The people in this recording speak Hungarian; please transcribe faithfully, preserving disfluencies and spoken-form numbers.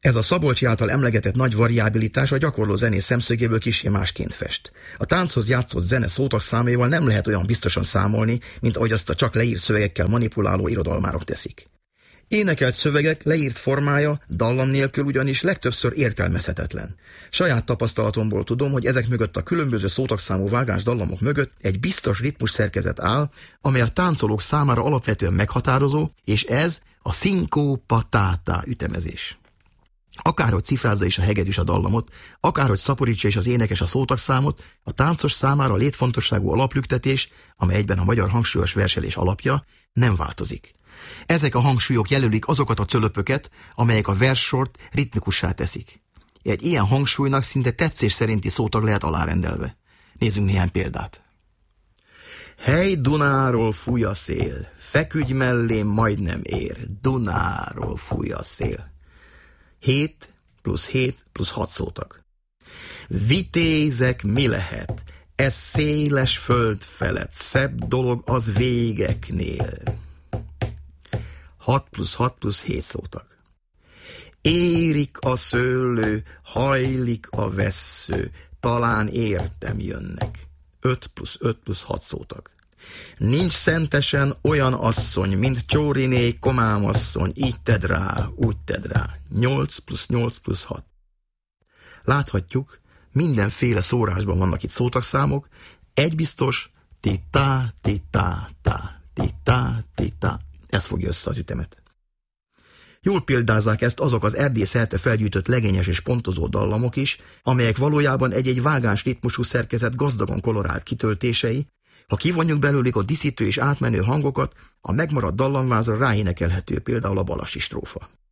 Ez a Szabolcsi által emlegetett nagy variabilitás a gyakorló zenész szemszögéből kissé másként fest. A tánchoz játszott zene szótagszámaival nem lehet olyan biztosan számolni, mint ahogy azt a csak leírt szövegekkel manipuláló irodalmárok teszik. Énekelt szövegek leírt formája dallam nélkül ugyanis legtöbbször értelmezhetetlen. Saját tapasztalatomból tudom, hogy ezek mögött a különböző szótagszámú vágás dallamok mögött egy biztos ritmus szerkezet áll, amely a táncolók számára alapvetően meghatározó, és ez a szinkópatátá ütemezés. Akárhogy cifrázza is a hegedűs a dallamot, akárhogy szaporítsa is az énekes a szótagszámot, a táncos számára a létfontosságú alaplüktetés, amely egyben a magyar hangsúlyos verselés alapja, nem változik. Ezek a hangsúlyok jelölik azokat a cölöpöket, amelyek a verssort ritmikussá teszik. Egy ilyen hangsúlynak szinte tetszés szerinti szótag lehet alárendelve. Nézzünk néhány példát. Hely, Dunáról fúj a szél, feküdj mellém, majdnem ér, Dunáról fúj a szél. Hét plusz hét plusz hat szótag. Vitézek, mi lehet? Ez széles föld felett, szebb dolog az végeknél. Hat plusz hat plusz hét szótag. Érik a szőlő, hajlik a vessző, talán értem jönnek. Öt plusz öt plusz hat szótag. Nincs szentesen olyan asszony, mint Csóriné komámasszony, így tedd rá, úgy tedd rá. Nyolc plusz nyolc plusz hat. Láthatjuk, mindenféle szórásban vannak itt szótagszámok, egy biztos, ti-tá, ti-tá, tá, ti-tá, ti-tá. Ez fogja össze az ütemet. Jól példázzák ezt azok az Erdély szerte felgyűjtött legényes és pontozó dallamok is, amelyek valójában egy-egy vágáns ritmusú szerkezet gazdagon kolorált kitöltései. Ha kivonjuk belőlük a diszítő és átmenő hangokat, a megmaradt dallamvázra ráénekelhető például a balasi strófa.